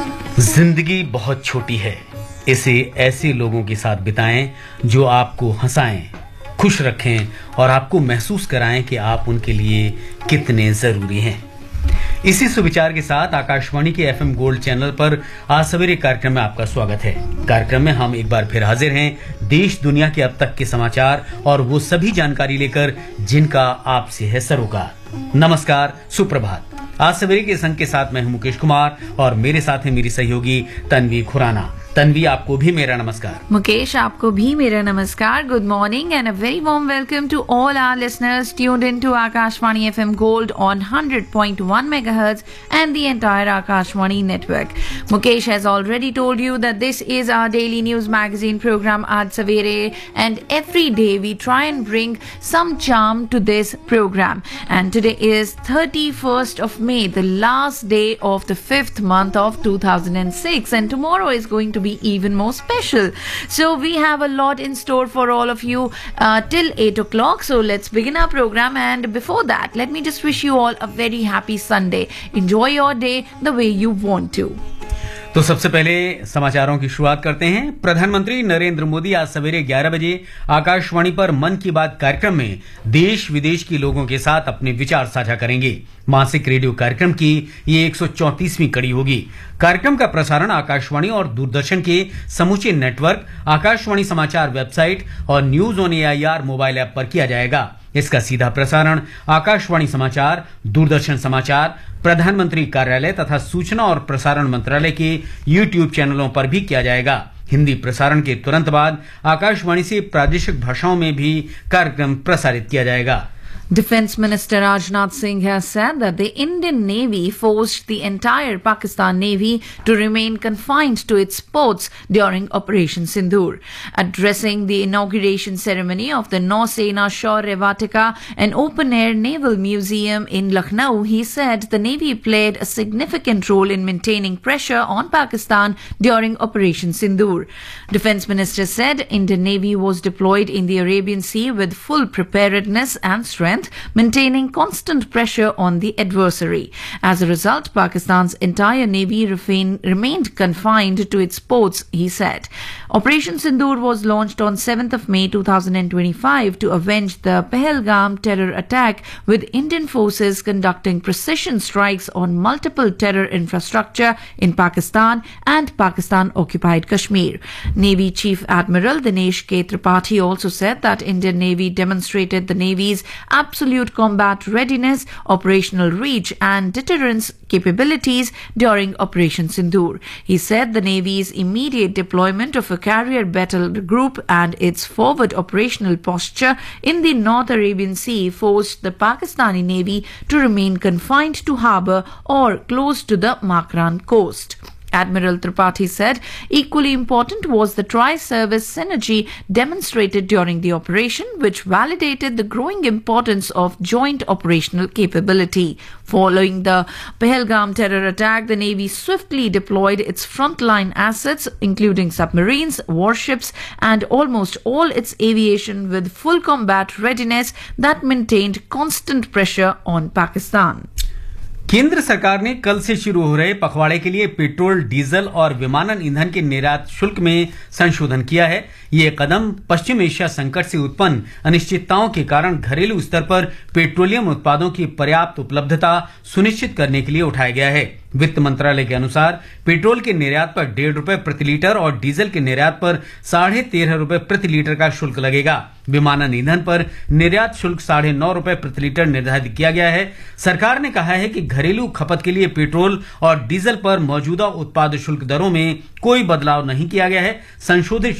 जिंदगी बहुत छोटी है, इसे ऐसे लोगों के साथ बिताएं जो आपको हंसाएं, खुश रखें और आपको महसूस कराएं कि आप उनके लिए कितने जरूरी हैं। इसी सुविचार के साथ आकाशवाणी के एफएम गोल्ड चैनल पर आज सवेरे कार्यक्रम में आपका स्वागत है। कार्यक्रम में हम एक बार फिर हाजिर हैं देश दुनिया के अब तक के समाचार और वो सभी जानकारी लेकर जिनका आपसे है सरोकार। नमस्कार, सुप्रभात। आज सवेरे के संग के साथ मैं हूं मुकेश कुमार और मेरे साथ है मेरी सहयोगी तन्वी खुराना। तन्वी, आपको भी मेरा नमस्कार। मुकेश, आपको भी मेरा नमस्कार। Good morning and a very warm welcome to all our listeners tuned into Akashvani FM Gold on 100.1 megahertz and the entire Akashvani network. Mukesh has already told you that this is our daily news magazine program Aaj Savere, and every day we try and bring some charm to this program. And today is 31st of May, the last day of the 5th month of 2006, and tomorrow is going to be even more special. So we have a lot in store for all of you till 8 o'clock. So let's begin our program, and before that let me just wish you all a very happy Sunday. Enjoy your day the way you want to. तो सबसे पहले समाचारों की शुरुआत करते हैं। प्रधानमंत्री नरेंद्र मोदी आज सवेरे 11 बजे आकाशवाणी पर मन की बात कार्यक्रम में देश विदेश के लोगों के साथ अपने विचार साझा करेंगे। मासिक रेडियो कार्यक्रम की ये 134वीं कड़ी होगी। कार्यक्रम का प्रसारण आकाशवाणी और दूरदर्शन के समूचे नेटवर्क, आकाशवाणी समाचार वेबसाइट और news on AIR mobile app पर किया जाएगा। इसका सीधा प्रसारण आकाशवाणी समाचार, दूरदर्शन समाचार, प्रधानमंत्री कार्यालय तथा सूचना और प्रसारण मंत्रालय के YouTube चैनलों पर भी किया जाएगा। हिंदी प्रसारण के तुरंत बाद आकाशवाणी से प्रादेशिक भाषाओं में भी कार्यक्रम प्रसारित किया जाएगा। Defence Minister Rajnath Singh has said that the Indian Navy forced the entire Pakistan Navy to remain confined to its ports during Operation Sindoor. Addressing the inauguration ceremony of the Nausena Shaurya Vatika, an open-air naval museum in Lucknow, he said the Navy played a significant role in maintaining pressure on Pakistan during Operation Sindoor. Defence Minister said Indian Navy was deployed in the Arabian Sea with full preparedness and strength, maintaining constant pressure on the adversary. As a result, Pakistan's entire navy remained confined to its ports, he said. Operation Sindoor was launched on 7th of May 2025 to avenge the Pahalgam terror attack, with Indian forces conducting precision strikes on multiple terror infrastructure in Pakistan and Pakistan-occupied Kashmir. Navy Chief Admiral Dinesh K. Tripathi also said that Indian Navy demonstrated the Navy's absolute combat readiness, operational reach and deterrence capabilities during Operation Sindoor. He said the Navy's immediate deployment of a carrier battle group and its forward operational posture in the North Arabian Sea forced the Pakistani Navy to remain confined to harbour or close to the Makran coast. Admiral Tripathi said equally important was the tri-service synergy demonstrated during the operation, which validated the growing importance of joint operational capability. Following the Pahalgam terror attack, the Navy swiftly deployed its frontline assets, including submarines, warships, and almost all its aviation with full combat readiness that maintained constant pressure on Pakistan. केंद्र सरकार ने कल से शुरू हो रहे पखवाड़े के लिए पेट्रोल, डीजल और विमानन ईंधन के निर्यात शुल्क में संशोधन किया है। ये कदम पश्चिम एशिया संकट से उत्पन्न अनिश्चितताओं के कारण घरेलू स्तर पर पेट्रोलियम उत्पादों की पर्याप्त उपलब्धता सुनिश्चित करने के लिए उठाया गया है। वित्त मंत्रालय के अनुसार पेट्रोल के निर्यात पर 1.5 रुपए प्रति लीटर और डीजल के निर्यात पर 13.5 रुपए प्रति लीटर का शुल्क लगेगा। विमानन ईंधन पर निर्यात शुल्क 9.5 रुपए प्रति लीटर निर्धारित किया गया है। सरकार ने कहा है कि घरेलू खपत के लिए पेट्रोल और डीजल पर मौजूदा उत्पाद शुल्क दरों में कोई बदलाव नहीं किया गया है। संशोधित